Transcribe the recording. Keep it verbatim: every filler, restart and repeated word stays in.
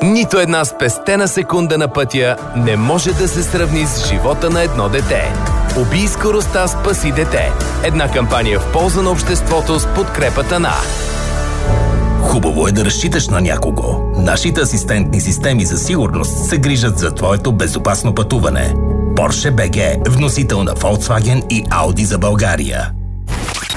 Нито една спестена секунда на пътя не може да се сравни с живота на едно дете. Убий скоростта, спаси дете. Една кампания в полза на обществото с подкрепата на... Хубаво е да разчиташ на някого. Нашите асистентни системи за сигурност се грижат за твоето безопасно пътуване. Porsche би джи, вносител на Volkswagen и Audi за България.